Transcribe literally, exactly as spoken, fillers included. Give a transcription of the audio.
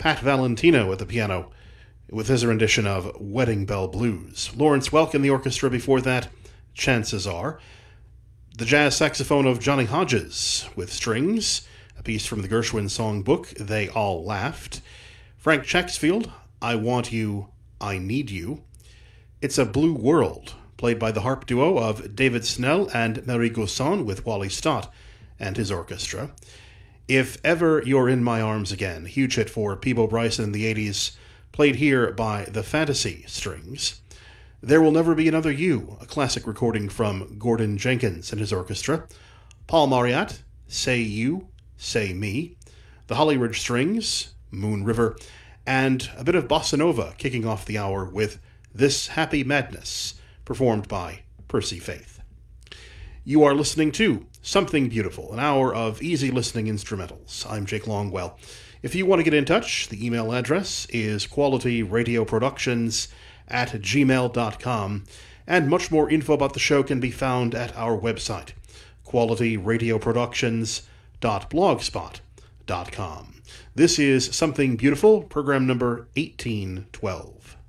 Pat Valentino at the piano with his rendition of Wedding Bell Blues. Lawrence Welk in the orchestra before that, Chances Are. The jazz saxophone of Johnny Hodges with strings, a piece from the Gershwin songbook, They All Laughed. Frank Checksfield, I Want You, I Need You. It's a Blue World, played by the harp duo of David Snell and Marie Gausson with Wally Stott and his orchestra. If Ever You're in My Arms Again, huge hit for Peabo Bryson in the eighties, played here by the Fantasy Strings. There Will Never Be Another You, a classic recording from Gordon Jenkins and his orchestra. Paul Marriott, Say You, Say Me. The Hollywood Strings, Moon River, and a bit of bossa nova kicking off the hour with This Happy Madness, performed by Percy Faith. You are listening to Something Beautiful, an hour of easy listening instrumentals. I'm Jake Longwell. If you want to get in touch, the email address is qualityradioproductions at gmail dot com, and much more info about the show can be found at our website, qualityradioproductions dot blogspot dot com. This is Something Beautiful, program number eighteen twelve.